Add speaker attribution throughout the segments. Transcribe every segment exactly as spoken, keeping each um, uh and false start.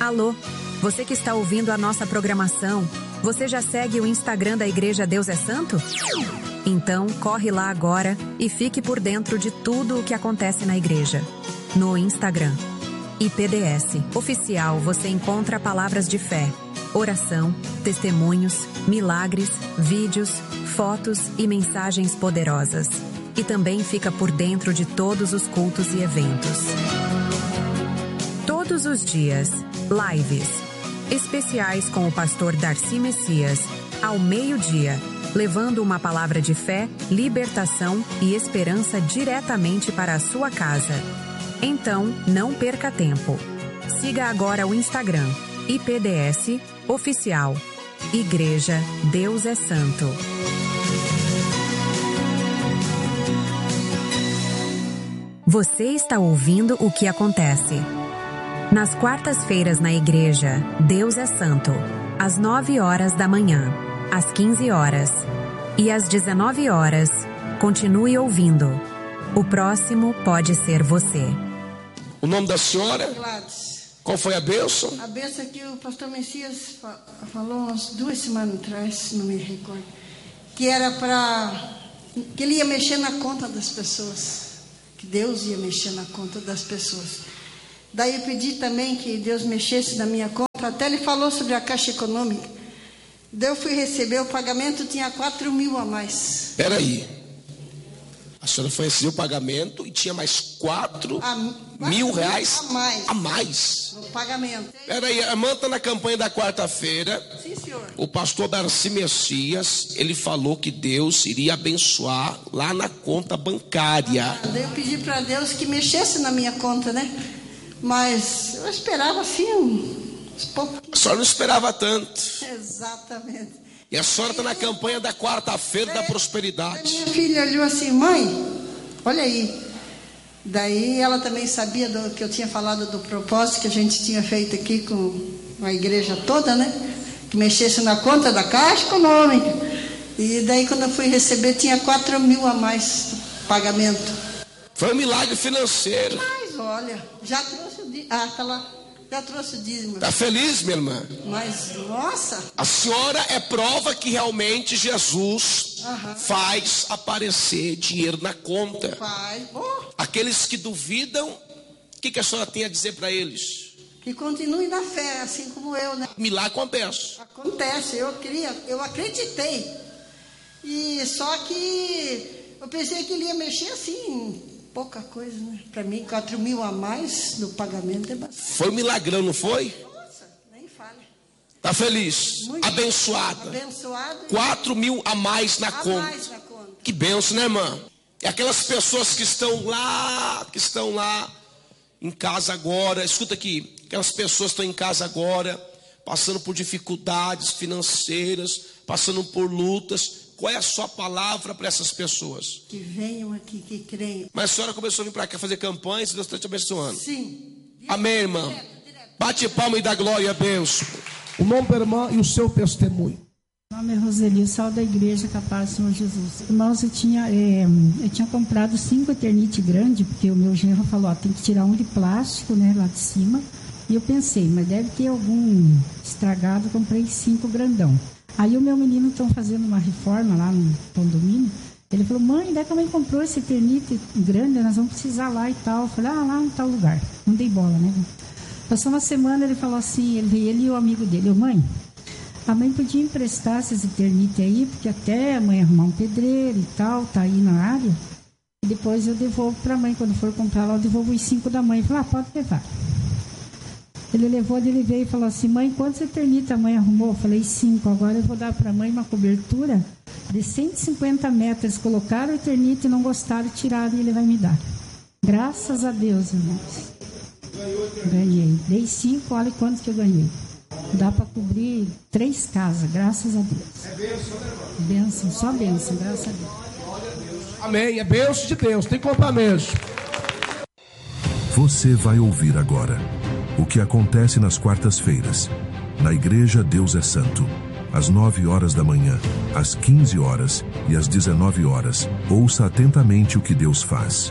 Speaker 1: Alô, você que está ouvindo a nossa programação, você já segue o Instagram da Igreja Deus é Santo? Então, corre lá agora e fique por dentro de tudo o que acontece na igreja. No Instagram, I P D S Oficial, você encontra palavras de fé, oração, testemunhos, milagres, vídeos, fotos e mensagens poderosas. E também fica por dentro de todos os cultos e eventos. Todos os dias, lives especiais com o pastor Darcy Messias, ao meio-dia, levando uma palavra de fé, libertação e esperança diretamente para a sua casa. Então, não perca tempo. Siga agora o Instagram, I P D S Oficial. Igreja Deus é Santo. Você está ouvindo o que acontece. Nas quartas-feiras na igreja Deus é Santo, às nove horas da manhã, às quinze horas e às dezenove horas, continue ouvindo. O próximo pode ser você.
Speaker 2: O nome da senhora?
Speaker 3: Gladys.
Speaker 2: Qual foi a bênção?
Speaker 3: A bênção que o pastor Messias fa- falou umas duas semanas atrás, não me recordo, que era para que ele ia mexer na conta das pessoas, que Deus ia mexer na conta das pessoas. Daí eu pedi também que Deus mexesse na minha conta. Até ele falou sobre a Caixa Econômica. Daí eu fui receber, o pagamento tinha quatro mil a mais.
Speaker 2: Espera aí. A senhora foi receber o pagamento e tinha mais quatro
Speaker 3: A,
Speaker 2: mil reais
Speaker 3: a mais.
Speaker 2: a mais.
Speaker 3: No pagamento.
Speaker 2: Espera aí, a irmã está na campanha da quarta-feira.
Speaker 3: Sim, senhor.
Speaker 2: O pastor Darcy Messias, ele falou que Deus iria abençoar lá na conta bancária.
Speaker 3: Ah, daí eu pedi para Deus que mexesse na minha conta, né? Mas eu esperava assim uns poucos.
Speaker 2: A senhora não esperava tanto.
Speaker 3: Exatamente.
Speaker 2: E a senhora está na campanha da quarta-feira da prosperidade.
Speaker 3: Minha filha olhou assim, mãe, olha aí. Daí ela também sabia do que eu tinha falado do propósito que a gente tinha feito aqui com a igreja toda, né? Que mexesse na conta da Caixa Econômica. E daí quando eu fui receber tinha quatro mil a mais pagamento.
Speaker 2: Foi um milagre financeiro.
Speaker 3: Mas olha, já trouxe o dízimo. Ah, tá lá. Já trouxe o dízimo.
Speaker 2: Está feliz, minha irmã?
Speaker 3: Mas, nossa.
Speaker 2: A senhora é prova que realmente Jesus
Speaker 3: Aham.
Speaker 2: faz aparecer dinheiro na conta.
Speaker 3: Faz. Oh,
Speaker 2: Aqueles que duvidam, o que, que a senhora tem a dizer para eles?
Speaker 3: que continue na fé, assim como eu, né?
Speaker 2: Milagre acontece.
Speaker 3: Acontece, eu queria, eu acreditei. E só que eu pensei que ele ia mexer assim, pouca coisa, né? Para mim, quatro mil a mais no pagamento é bastante.
Speaker 2: Foi um milagrão, não foi?
Speaker 3: Nossa, nem fale.
Speaker 2: Está feliz?
Speaker 3: Muito
Speaker 2: Abençoada.
Speaker 3: Abençoado.
Speaker 2: Quatro mil a mais na
Speaker 3: a
Speaker 2: conta.
Speaker 3: mais na conta.
Speaker 2: Que benção, né, irmã? É aquelas pessoas que estão lá, que estão lá em casa agora. Escuta aqui, aquelas pessoas que estão em casa agora, passando por dificuldades financeiras, passando por lutas. Qual é a sua palavra para essas pessoas?
Speaker 3: Que venham aqui, que creiam.
Speaker 2: Mas a senhora começou a vir para cá fazer campanhas e Deus está te abençoando.
Speaker 3: Sim.
Speaker 2: Amém, irmã? Bate palma e dá glória e a benção.
Speaker 4: O nome da irmã e o seu testemunho.
Speaker 5: Meu nome é Roseli, sou da igreja Capaz do Senhor Jesus. Irmãos, eu tinha, é, eu tinha comprado cinco Eternite grande, porque o meu genro falou, ó, tem que tirar um de plástico, né, lá de cima. E eu pensei, mas deve ter algum estragado, comprei cinco grandão. Aí o meu menino estão fazendo uma reforma lá no condomínio. Ele falou, mãe, daí que a mãe comprou esse Eternite grande, nós vamos precisar lá e tal. Eu falei, ah, lá em tal lugar. Não dei bola, né? Passou uma semana, ele falou assim, ele veio, ele e o amigo dele, eu, mãe, a mãe podia emprestar esses Eternite aí, porque até a mãe arrumar um pedreiro e tal, tá aí na área. E depois eu devolvo para a mãe, quando for comprar lá, eu devolvo os cinco da mãe. Eu falei, ah, pode levar. Ele levou, ele veio e falou assim, mãe, quantos Eternite a mãe arrumou? Eu falei, cinco. Agora eu vou dar para a mãe uma cobertura de cento e cinquenta metros. Colocaram o Eternite, não gostaram, tiraram e ele vai me dar. Graças a Deus, irmãos. Ganhei. Dei cinco, olha quanto que eu ganhei. Dá para cobrir três casas, graças a Deus. É bênção, né, irmão? Bênção, só bênção, graças a Deus.
Speaker 4: Amém, é bênção de Deus, tem que comprar mesmo.
Speaker 6: Você vai ouvir agora o que acontece nas quartas-feiras, na Igreja Deus é Santo, às nove horas da manhã, às quinze horas e às dezenove horas. Ouça atentamente o que Deus faz.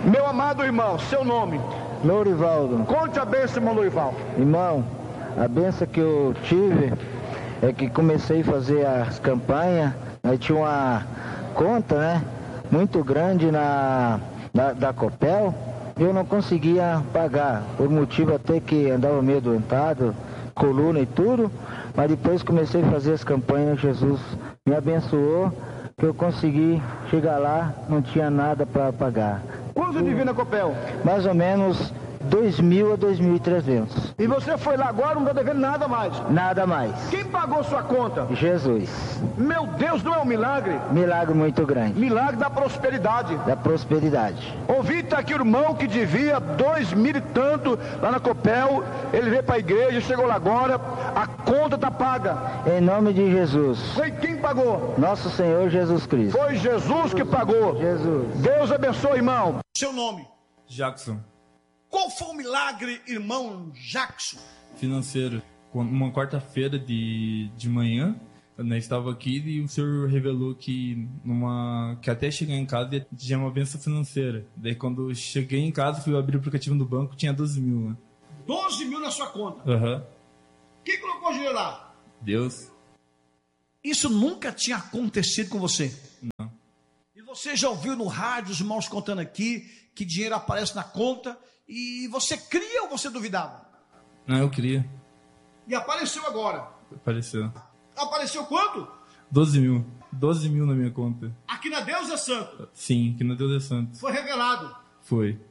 Speaker 7: Meu amado irmão, seu nome?
Speaker 8: Lourivaldo.
Speaker 7: Conte a bênção, irmão Lourivaldo.
Speaker 8: Irmão, a bênção que eu tive é que comecei a fazer as campanhas, aí tinha uma conta, né, muito grande na, na da Copel, eu não conseguia pagar, por motivo até que andava meio doentado, coluna e tudo, mas depois comecei a fazer as campanhas, Jesus me abençoou, que eu consegui chegar lá, não tinha nada para pagar.
Speaker 7: Quanto você devia na Copel?
Speaker 8: Mais ou menos dois mil a dois mil e trezentos.
Speaker 7: E você foi lá agora, não está devendo nada mais?
Speaker 8: Nada mais.
Speaker 7: Quem pagou sua conta?
Speaker 8: Jesus.
Speaker 7: Meu Deus, não é um milagre?
Speaker 8: Milagre muito grande.
Speaker 7: Milagre da prosperidade.
Speaker 8: Da prosperidade.
Speaker 7: Ouvi, tá aqui o irmão que devia dois mil e tanto lá na Copel, ele veio para a igreja, chegou lá agora, a conta está paga.
Speaker 8: Em nome de Jesus.
Speaker 7: Foi quem pagou?
Speaker 8: Nosso Senhor Jesus Cristo.
Speaker 7: Foi Jesus que pagou.
Speaker 8: Jesus.
Speaker 7: Deus abençoe, irmão. Seu nome?
Speaker 9: Jackson.
Speaker 7: Qual foi o milagre, irmão Jackson?
Speaker 9: Financeiro. Uma quarta-feira de, de manhã, né, estava aqui e o senhor revelou que, numa, que até chegar em casa tinha uma bênção financeira. Daí quando eu cheguei em casa, fui abrir o aplicativo do banco, tinha doze mil. Né?
Speaker 7: doze mil na sua conta?
Speaker 9: Aham. Uhum.
Speaker 7: Quem colocou dinheiro lá?
Speaker 9: Deus.
Speaker 7: Isso nunca tinha acontecido com você?
Speaker 9: Não.
Speaker 7: E você já ouviu no rádio os irmãos contando aqui que dinheiro aparece na conta e você cria ou você duvidava?
Speaker 9: Não, eu queria.
Speaker 7: E apareceu agora?
Speaker 9: Apareceu.
Speaker 7: Apareceu quanto?
Speaker 9: doze mil. doze mil na minha conta.
Speaker 7: Aqui na Deus é Santo?
Speaker 9: Sim, aqui na Deus é Santo.
Speaker 7: Foi revelado?
Speaker 9: Foi.